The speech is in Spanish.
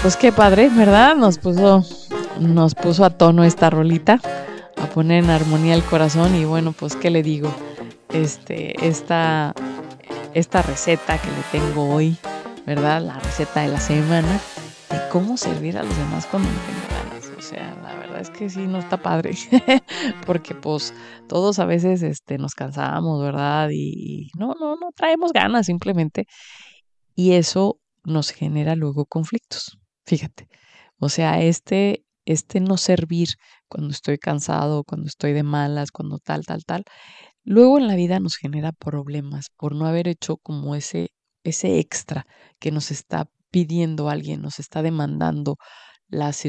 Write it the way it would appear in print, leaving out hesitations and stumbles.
pues qué padre, ¿verdad? Nos puso a tono esta rolita, a poner en armonía el corazón y bueno, pues qué le digo, este, esta, esta receta que le tengo hoy, ¿verdad? La receta de la semana de cómo servir a los demás cuando no tengo ganas. O sea, la verdad es que sí, no está padre, porque pues todos a veces nos cansamos, ¿verdad? Y no traemos ganas simplemente. Y eso nos genera luego conflictos. Fíjate. O sea, este no servir cuando estoy cansado, cuando estoy de malas, cuando tal, luego en la vida nos genera problemas por no haber hecho como ese extra que nos está pidiendo alguien, nos está demandando las